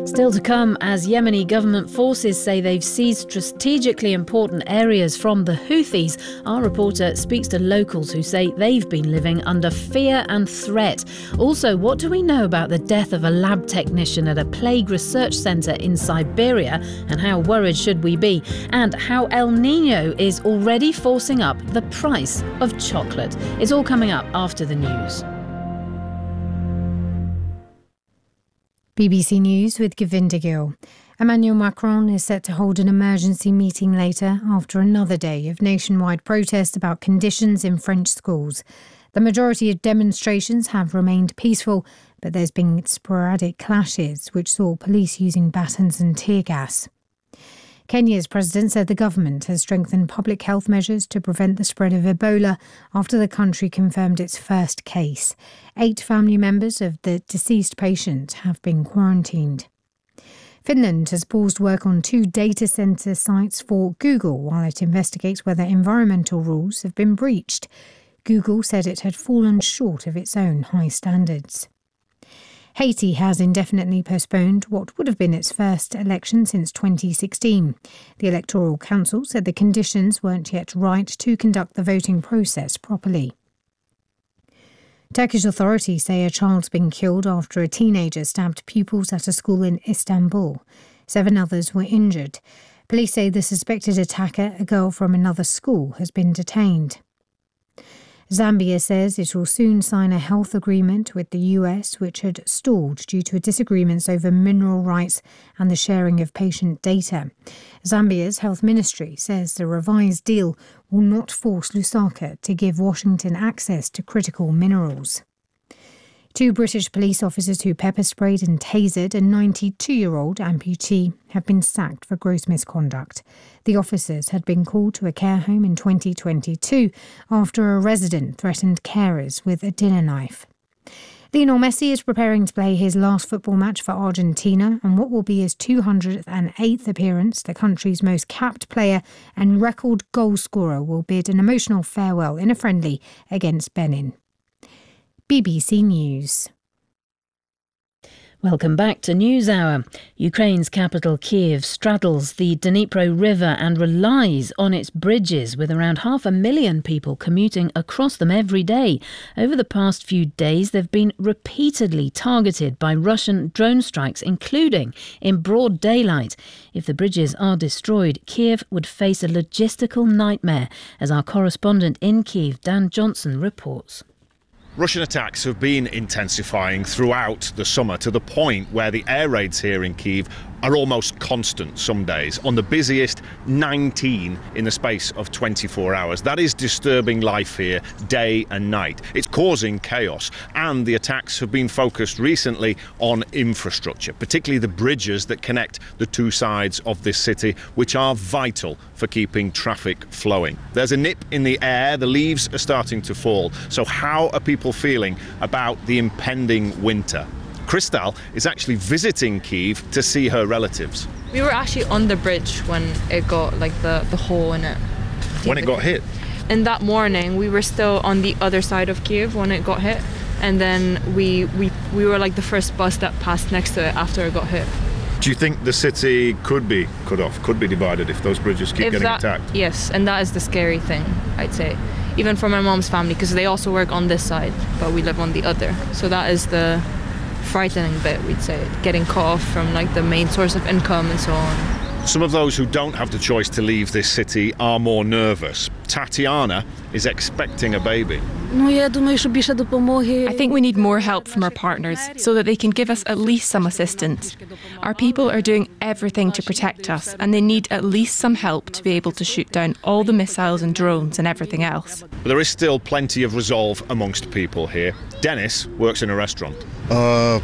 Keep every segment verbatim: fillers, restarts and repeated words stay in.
Still to come, as Yemeni government forces say they've seized strategically important areas from the Houthis, our reporter speaks to locals who say they've been living under fear and threat. Also, what do we know about the death of a lab technician at a plague research centre in Siberia, and how worried should we be? And how El Niño is already forcing up the price of chocolate. It's all coming up after the news. B B C News with Govinda Gill. Emmanuel Macron is set to hold an emergency meeting later after another day of nationwide protests about conditions in French schools. The majority of demonstrations have remained peaceful, but there's been sporadic clashes which saw police using batons and tear gas. Kenya's president said the government has strengthened public health measures to prevent the spread of Ebola after the country confirmed its first case. Eight family members of the deceased patient have been quarantined. Finland has paused work on two data centre sites for Google while it investigates whether environmental rules have been breached. Google said it had fallen short of its own high standards. Haiti has indefinitely postponed what would have been its first election since twenty sixteen. The Electoral Council said the conditions weren't yet right to conduct the voting process properly. Turkish authorities say a child's been killed after a teenager stabbed pupils at a school in Istanbul. Seven others were injured. Police say the suspected attacker, a girl from another school, has been detained. Zambia says it will soon sign a health agreement with the U S, which had stalled due to disagreements over mineral rights and the sharing of patient data. Zambia's health ministry says the revised deal will not force Lusaka to give Washington access to critical minerals. Two British police officers who pepper-sprayed and tasered a ninety-two-year-old amputee have been sacked for gross misconduct. The officers had been called to a care home in twenty twenty-two after a resident threatened carers with a dinner knife. Lionel Messi is preparing to play his last football match for Argentina and what will be his two hundred eighth appearance. The country's most capped player and record goal scorer will bid an emotional farewell in a friendly against Benin. B B C News. Welcome back to NewsHour. Ukraine's capital Kiev straddles the Dnipro River and relies on its bridges, with around half a million people commuting across them every day. Over the past few days, they've been repeatedly targeted by Russian drone strikes, including in broad daylight. If the bridges are destroyed, Kiev would face a logistical nightmare, as our correspondent in Kiev, Dan Johnson, reports. Russian attacks have been intensifying throughout the summer to the point where the air raids here in Kyiv are almost constant some days. On the busiest, nineteen in the space of twenty-four hours. That is disturbing life here day and night. It's causing chaos, and the attacks have been focused recently on infrastructure, particularly the bridges that connect the two sides of this city, which are vital for keeping traffic flowing. There's a nip in the air, the leaves are starting to fall. So how are people feeling about the impending winter? Krystal is actually visiting Kyiv to see her relatives. We were actually on the bridge when it got like the, the hole in it. When it got hit? And that morning we were still on the other side of Kyiv when it got hit. And then we, we, we were like the first bus that passed next to it after it got hit. Do you think the city could be cut off, could be divided if those bridges keep if getting that, attacked? Yes, and that is the scary thing, I'd say. Even for my mom's family, because they also work on this side, but we live on the other. So that is the frightening bit, we'd say, getting cut off from like the main source of income and so on. Some of those who don't have the choice to leave this city are more nervous. Tatiana is expecting a baby. I think we need more help from our partners so that they can give us at least some assistance. Our people are doing everything to protect us, and they need at least some help to be able to shoot down all the missiles and drones and everything else. But there is still plenty of resolve amongst people here. Dennis works in a restaurant. As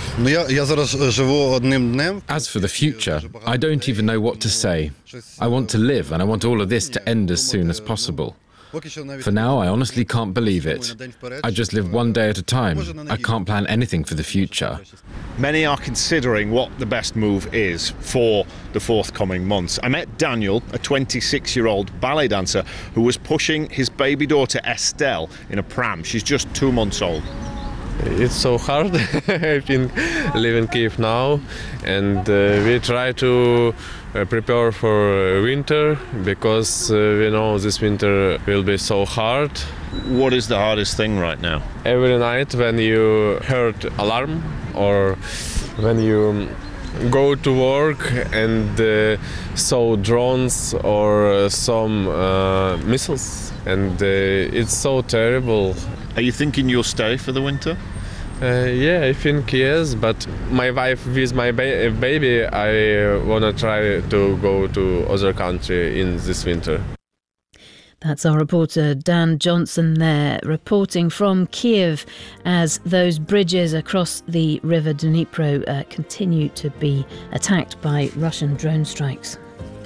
for the future, I don't even know what to say. I want to live, and I want all of this to end as soon as possible. For now, I honestly can't believe it. I just live one day at a time. I can't plan anything for the future. Many are considering what the best move is for the forthcoming months. I met Daniel, a twenty-six-year-old ballet dancer who was pushing his baby daughter Estelle in a pram. She's just two months old. It's so hard, I think, live in Kiev now, and uh, we try to uh, prepare for winter because uh, we know this winter will be so hard. What is the hardest thing right now? Every night when you heard alarm or when you go to work and uh, saw drones or some uh, missiles, and uh, it's so terrible. Are you thinking you'll stay for the winter? Uh, yeah, I think yes, but my wife with my ba- baby, I want to try to go to other country in this winter. That's our reporter Dan Johnson there, reporting from Kiev as those bridges across the river Dnipro uh, continue to be attacked by Russian drone strikes.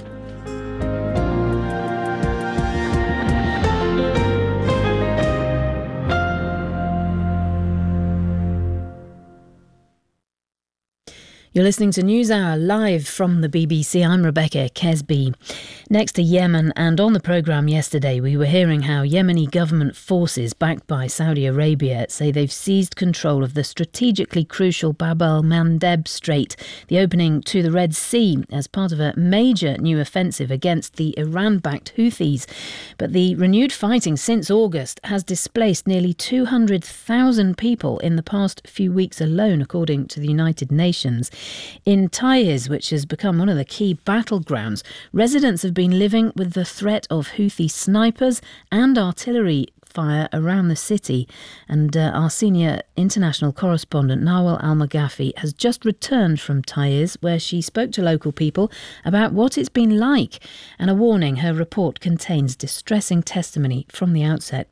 You're listening to NewsHour live from the B B C. I'm Rebecca Kesby. Next to Yemen, and on the programme yesterday, we were hearing how Yemeni government forces backed by Saudi Arabia say they've seized control of the strategically crucial Bab el-Mandeb Strait, the opening to the Red Sea, as part of a major new offensive against the Iran-backed Houthis. But the renewed fighting since August has displaced nearly two hundred thousand people in the past few weeks alone, according to the United Nations. In Taiz, which has become one of the key battlegrounds, residents have been living with the threat of Houthi snipers and artillery fire around the city. And uh, our senior international correspondent, Nawal Al-Maghafi, has just returned from Taiz, where she spoke to local people about what it's been like. And a warning, her report contains distressing testimony from the outset.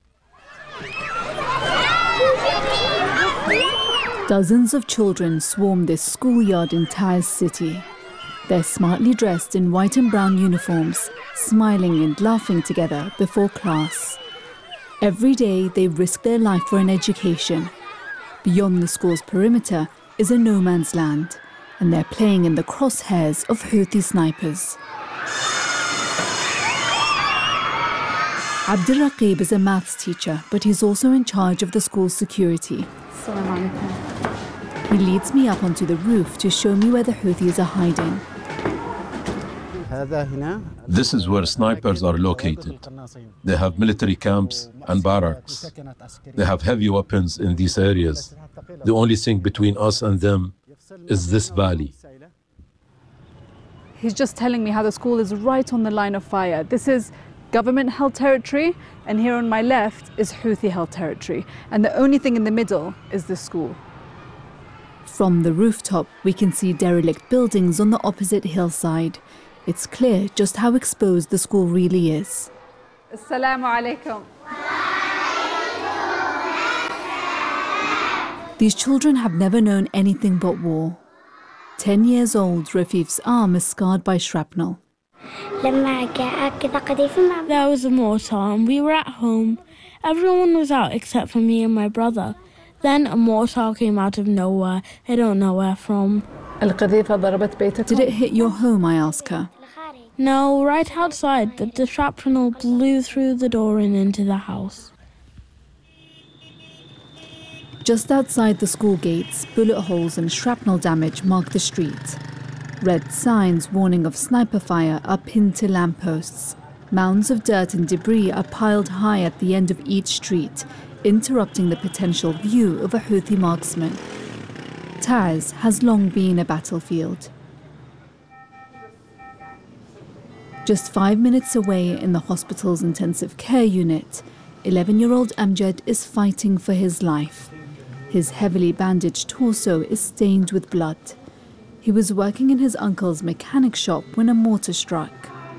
Dozens of children swarm this schoolyard in Taiz city. They're smartly dressed in white and brown uniforms, smiling and laughing together before class. Every day they risk their life for an education. Beyond the school's perimeter is a no man's land, and they're playing in the crosshairs of Houthi snipers. Abdurraqib is a maths teacher, but he's also in charge of the school's security. He leads me up onto the roof to show me where the Houthis are hiding. This is where snipers are located. They have military camps and barracks. They have heavy weapons in these areas. The only thing between us and them is this valley. He's just telling me how the school is right on the line of fire. This is government-held territory, and here on my left is Houthi-held territory. And the only thing in the middle is the school. From the rooftop, we can see derelict buildings on the opposite hillside. It's clear just how exposed the school really is. Assalamu alaikum. These children have never known anything but war. Ten years old, Rafif's arm is scarred by shrapnel. There was a mortar and we were at home. Everyone was out except for me and my brother. Then a mortar came out of nowhere. I don't know where from. Did it hit your home, I ask her. No, right outside, but the shrapnel blew through the door and into the house. Just outside the school gates, bullet holes and shrapnel damage mark the street. Red signs warning of sniper fire are pinned to lampposts. Mounds of dirt and debris are piled high at the end of each street, interrupting the potential view of a Houthi marksman. Taiz has long been a battlefield. Just five minutes away in the hospital's intensive care unit, eleven-year-old Amjad is fighting for his life. His heavily bandaged torso is stained with blood. He was working in his uncle's mechanic shop when a mortar struck.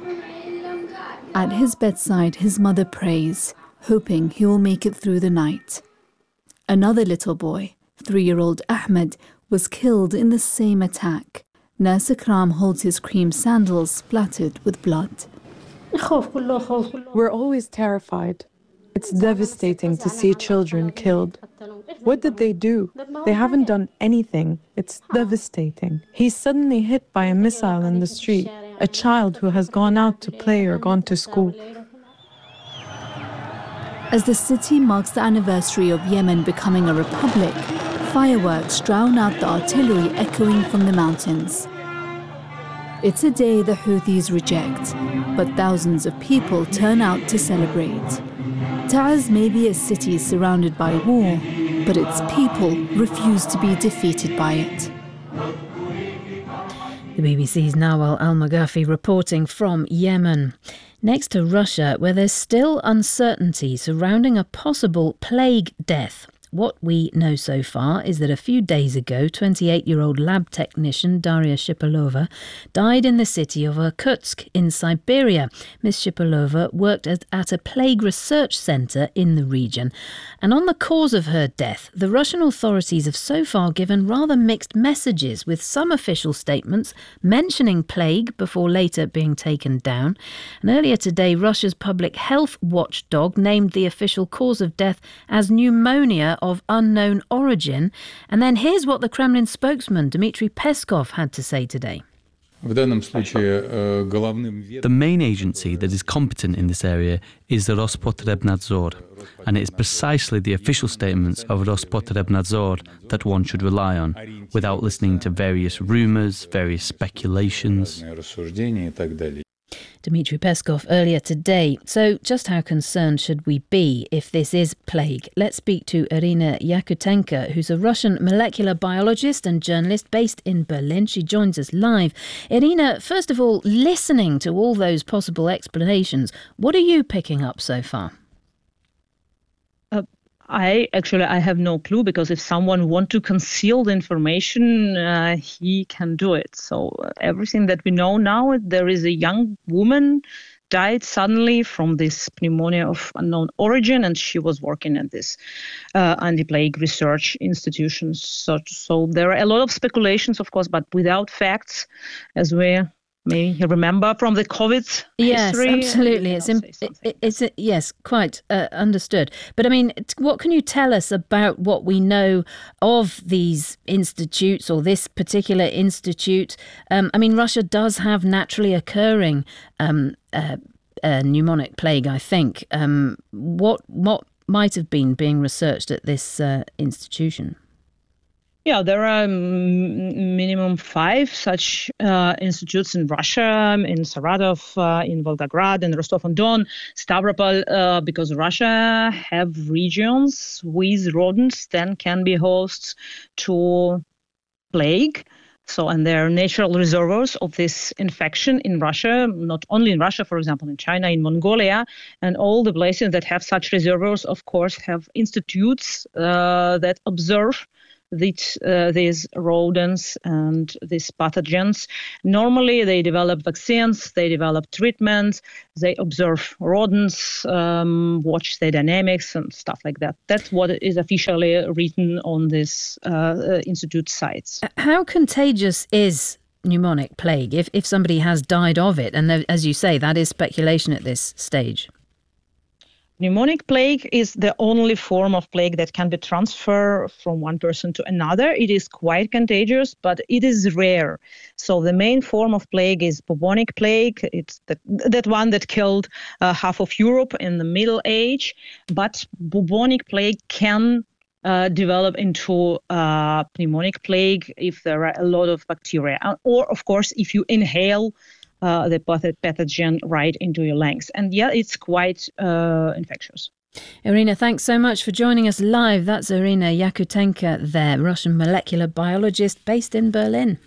At his bedside, his mother prays, hoping he will make it through the night. Another little boy, three-year-old Ahmed, was killed in the same attack. Nurse Akram holds his cream sandals splattered with blood. We're always terrified. It's devastating to see children killed. What did they do? They haven't done anything. It's devastating. He's suddenly hit by a missile in the street, a child who has gone out to play or gone to school. As the city marks the anniversary of Yemen becoming a republic, fireworks drown out the artillery echoing from the mountains. It's a day the Houthis reject, but thousands of people turn out to celebrate. Taiz may be a city surrounded by war, but its people refuse to be defeated by it. The B B C's Nawal Al-Maghafi reporting from Yemen. Next to Russia, where there's still uncertainty surrounding a possible plague death. What we know so far is that a few days ago, twenty-eight-year-old lab technician Daria Shipilova died in the city of Irkutsk in Siberia. Miss Shipilova worked at, at a plague research centre in the region. And on the cause of her death, the Russian authorities have so far given rather mixed messages, with some official statements mentioning plague before later being taken down. And earlier today, Russia's public health watchdog named the official cause of death as pneumonia of unknown origin. And then here's what the Kremlin spokesman Dmitry Peskov had to say today. The main agency that is competent in this area is the Rospotrebnadzor, and it is precisely the official statements of Rospotrebnadzor that one should rely on, without listening to various rumours, various speculations. Dmitry Peskov earlier today. So just how concerned should we be if this is plague? Let's speak to Irina Yakutenko, who's a Russian molecular biologist and journalist based in Berlin. She joins us live. Irina, first of all, listening to all those possible explanations, what are you picking up so far? Uh, I actually I have no clue, because if someone wants to conceal the information, uh, he can do it. So uh, everything that we know now, there is a young woman died suddenly from this pneumonia of unknown origin, and she was working at this uh, anti-plague research institution. So, so there are a lot of speculations, of course, but without facts, as we may remember from the COVID yes, history. Yes, absolutely. It's, imp- it, it's a, yes, quite uh, understood. But I mean, what can you tell us about what we know of these institutes, or this particular institute? Um, I mean, Russia does have naturally occurring um, uh, uh, pneumonic plague, I think. Um, what what might have been being researched at this uh, institution? Yeah, there are m- minimum five such uh, institutes in Russia, in Saratov, uh, in Volgograd, in Rostov-on-Don, Stavropol, uh, because Russia have regions with rodents that can be hosts to plague. So, and there are natural reservoirs of this infection in Russia, not only in Russia, for example, in China, in Mongolia, and all the places that have such reservoirs, of course, have institutes uh, that observe These, uh, these rodents and these pathogens. Normally, they develop vaccines, they develop treatments, they observe rodents, um, watch their dynamics and stuff like that. That's what is officially written on this uh, uh, institute sites. How contagious is pneumonic plague if, if somebody has died of it? And there, as you say, that is speculation at this stage. Pneumonic plague is the only form of plague that can be transferred from one person to another. It is quite contagious, but it is rare. So the main form of plague is bubonic plague. It's the, that one that killed uh, half of Europe in the Middle Age. But bubonic plague can uh, develop into uh, pneumonic plague if there are a lot of bacteria. Or, of course, if you inhale Uh, the pathogen right into your lungs. And yeah, it's quite uh, infectious. Irina, thanks so much for joining us live. That's Irina Yakutenko there, Russian molecular biologist based in Berlin.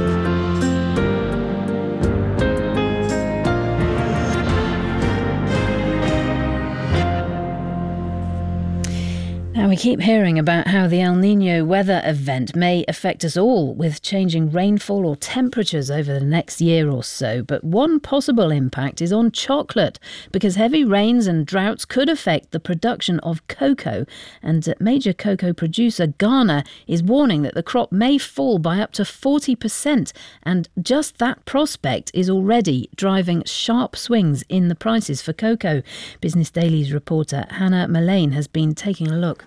Now, we keep hearing about how the El Niño weather event may affect us all, with changing rainfall or temperatures over the next year or so. But one possible impact is on chocolate, because heavy rains and droughts could affect the production of cocoa. And major cocoa producer Ghana is warning that the crop may fall by up to forty percent. And just that prospect is already driving sharp swings in the prices for cocoa. Business Daily's reporter Hannah Mullane has been taking a look.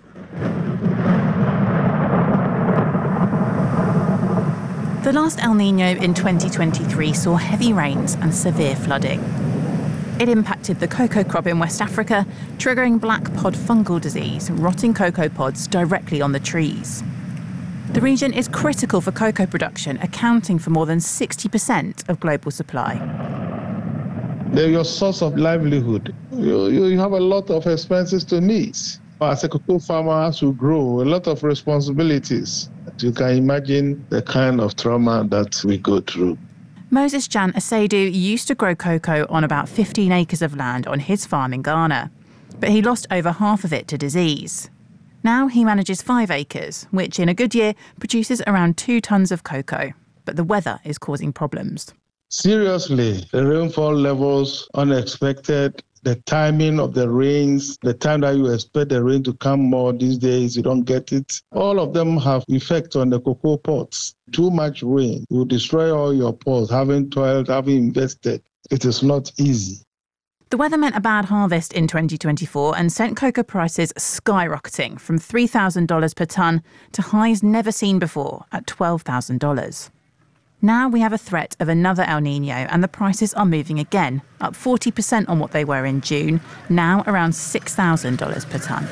The last El Niño in twenty twenty-three saw heavy rains and severe flooding. It impacted the cocoa crop in West Africa, triggering black pod fungal disease, rotting cocoa pods directly on the trees. The region is critical for cocoa production, accounting for more than sixty percent of global supply. They're your source of livelihood. You, you have a lot of expenses to meet. As a cocoa farmer, as you grow, a lot of responsibilities. You can imagine the kind of trauma that we go through. Moses Jan Asaidu used to grow cocoa on about fifteen acres of land on his farm in Ghana, but he lost over half of it to disease. Now he manages five acres, which in a good year produces around two tonnes of cocoa, but the weather is causing problems. Seriously, the rainfall levels, unexpected, the timing of the rains, the time that you expect the rain to come more these days, you don't get it. All of them have effect on the cocoa pods. Too much rain will destroy all your pods. Having toiled, having invested, it is not easy. The weather meant a bad harvest in twenty twenty-four and sent cocoa prices skyrocketing from three thousand dollars per tonne to highs never seen before at twelve thousand dollars. Now we have a threat of another El Niño and the prices are moving again, up forty percent on what they were in June, now around six thousand dollars per tonne.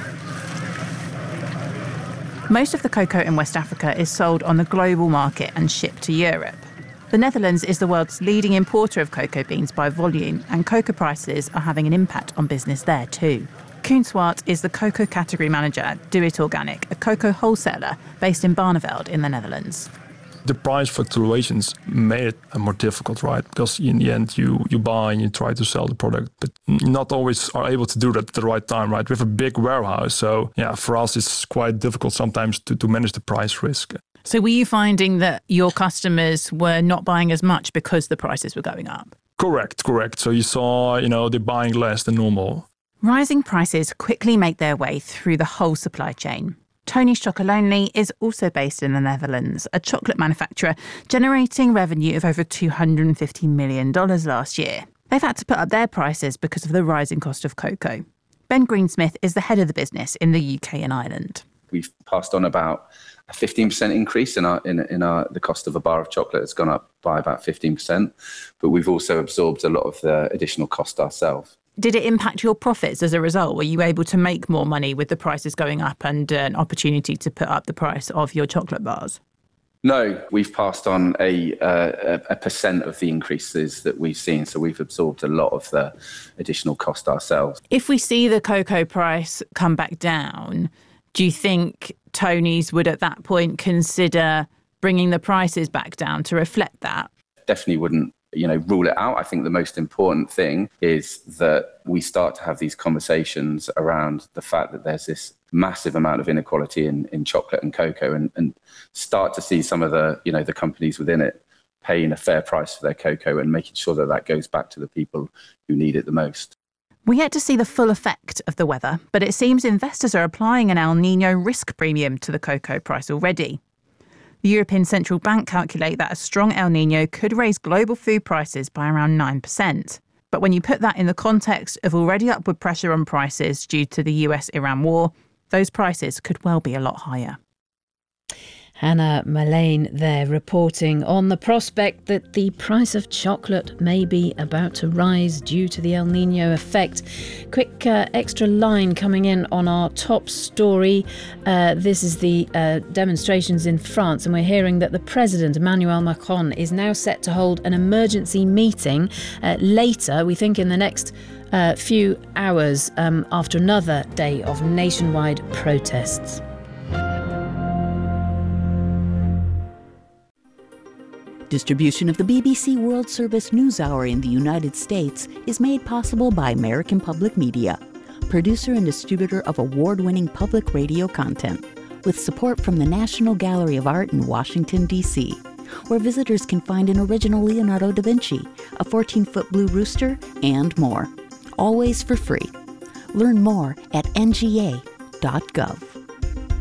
Most of the cocoa in West Africa is sold on the global market and shipped to Europe. The Netherlands is the world's leading importer of cocoa beans by volume, and cocoa prices are having an impact on business there too. Koen Swart is the cocoa category manager at Do It Organic, a cocoa wholesaler based in Barneveld in the Netherlands. The price fluctuations made it more difficult, right? Because in the end, you, you buy and you try to sell the product, but not always are able to do that at the right time, right? We have a big warehouse. So yeah, for us, it's quite difficult sometimes to, to manage the price risk. So were you finding that your customers were not buying as much because the prices were going up? Correct, correct. So you saw, you know, they're buying less than normal. Rising prices quickly make their way through the whole supply chain. Tony's Chocolonely is also based in the Netherlands, a chocolate manufacturer generating revenue of over two hundred fifty million dollars last year. They've had to put up their prices because of the rising cost of cocoa. Ben Greensmith is the head of the business in the U K and Ireland. We've passed on about a fifteen percent increase in our in, in our the cost of a bar of chocolate. It's gone up by about fifteen percent, but we've also absorbed a lot of the additional cost ourselves. Did it impact your profits as a result? Were you able to make more money with the prices going up and uh, an opportunity to put up the price of your chocolate bars? No, we've passed on a, uh, a percent of the increases that we've seen. So we've absorbed a lot of the additional cost ourselves. If we see the cocoa price come back down, do you think Tony's would at that point consider bringing the prices back down to reflect that? Definitely wouldn't, you know, rule it out. I think the most important thing is that we start to have these conversations around the fact that there's this massive amount of inequality in, in chocolate and cocoa, and, and start to see some of the, you know, the companies within it paying a fair price for their cocoa and making sure that that goes back to the people who need it the most. We're yet to see the full effect of the weather, but it seems investors are applying an El Niño risk premium to the cocoa price already. The European Central Bank calculate that a strong El Niño could raise global food prices by around nine percent. But when you put that in the context of already upward pressure on prices due to the U S Iran war, those prices could well be a lot higher. Hannah Mullane there reporting on the prospect that the price of chocolate may be about to rise due to the El Niño effect. Quick uh, extra line coming in on our top story. Uh, this is the uh, demonstrations in France, and we're hearing that the President, Emmanuel Macron, is now set to hold an emergency meeting uh, later, we think in the next uh, few hours, um, after another day of nationwide protests. Distribution of the B B C World Service NewsHour in the United States is made possible by American Public Media, producer and distributor of award-winning public radio content, with support from the National Gallery of Art in Washington, D C, where visitors can find an original Leonardo da Vinci, a fourteen-foot blue rooster, and more. Always for free. Learn more at N G A dot gov.